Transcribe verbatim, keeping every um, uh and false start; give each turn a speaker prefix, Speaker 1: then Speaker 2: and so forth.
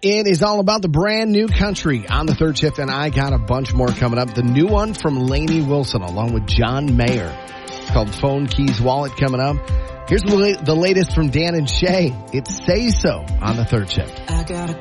Speaker 1: It is all about the brand new country on the third shift, and I got a bunch more coming up. The new one from Lainey Wilson along with John Mayer. It's called Phone Keys Wallet coming up. Here's the latest from Dan and Shay. It's Say So on the third shift.
Speaker 2: I got a